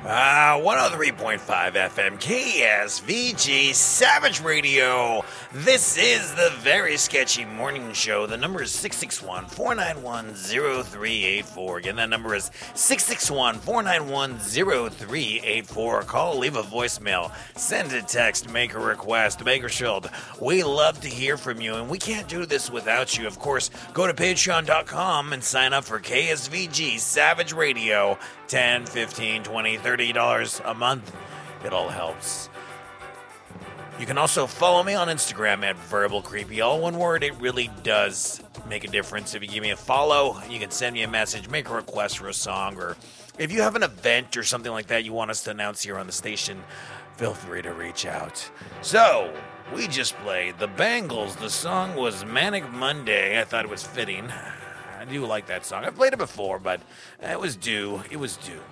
103.5 FM KSVG Savage Radio. This is the Very Sketchy Morning Show. The number is 661-491-0384. Again, that number is 661-491-0384. Call, leave a voicemail, send a text, make a request, make a shield. We love to hear from you, and we can't do this without you. Of course, go to patreon.com and sign up for KSVG Savage Radio. $10, $15, $20, $30 a month. It all helps. You can also follow me on Instagram at VerbalCreepy. All one word. It really does make a difference. If you give me a follow, you can send me a message, make a request for a song, or if you have an event or something like that you want us to announce here on the station, feel free to reach out. So, we just played The Bangles. The song was Manic Monday. I thought it was fitting. I do like that song. I've played it before, but it was due. It was due.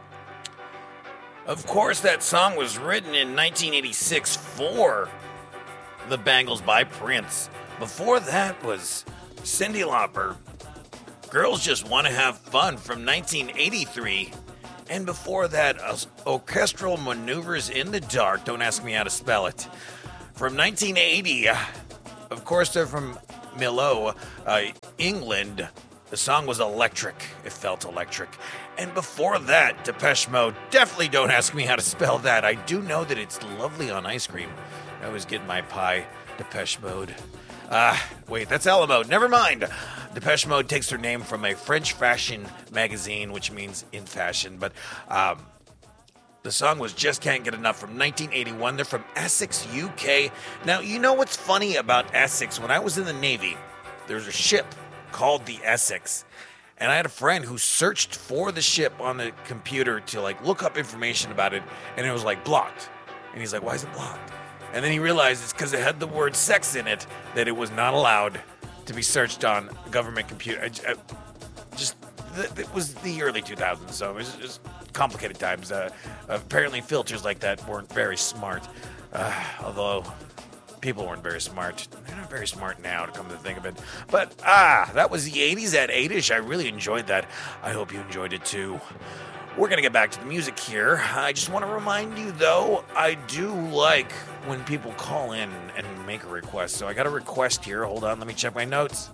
Of course, that song was written in 1986 for The Bangles by Prince. Before that was Cyndi Lauper, Girls Just Want to Have Fun from 1983. And before that, Orchestral Maneuvers in the Dark, don't ask me how to spell it, from 1980. Of course, they're from Millau, England. The song was electric. It felt electric. And before that, Depeche Mode. Definitely don't ask me how to spell that. I do know that it's lovely on ice cream. I always get my pie. Depeche Mode. Wait, that's Alamo. Never mind. Depeche Mode takes their name from a French fashion magazine, which means in fashion. But the song was Just Can't Get Enough from 1981. They're from Essex, UK. Now, you know what's funny about Essex? When I was in the Navy, there was a ship called the Essex, and I had a friend who searched for the ship on the computer to look up information about it, and it was blocked. And he's like, why is it blocked? And then he realized it's because it had the word sex in it, that it was not allowed to be searched on a government computer. It was the early 2000s, so it was just complicated times. Apparently filters like that weren't very smart, although people weren't very smart. They're not very smart now, to come to think of it. But, that was the 80s at 8-ish. I really enjoyed that. I hope you enjoyed it, too. We're going to get back to the music here. I just want to remind you, though, I do like when people call in and make a request. So I got a request here. Hold on, let me check my notes.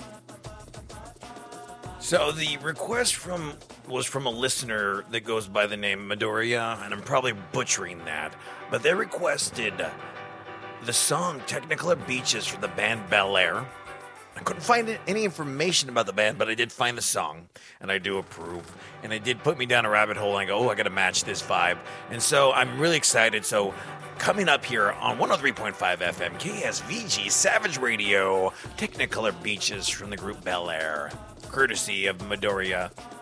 So the request was from a listener that goes by the name Midoriya, and I'm probably butchering that. But they requested the song Technicolor Beaches from the band Bel Air. I couldn't find any information about the band, but I did find the song, and I do approve. And it did put me down a rabbit hole, and I go, I got to match this vibe. And so I'm really excited. So coming up here on 103.5 FM KSVG Savage Radio, Technicolor Beaches from the group Bel Air, courtesy of Midoriya.